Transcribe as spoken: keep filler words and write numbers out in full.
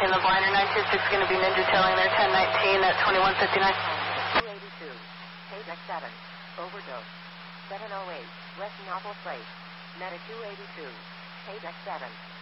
in the blinder. nine two six is going to be Ninja tailing there, ten nineteen at twenty-one fifty-nine. two eighty-two, Paydex seven, overdose, seven oh eight, West Novel Place, Meta two eighty-two, Paydex seven.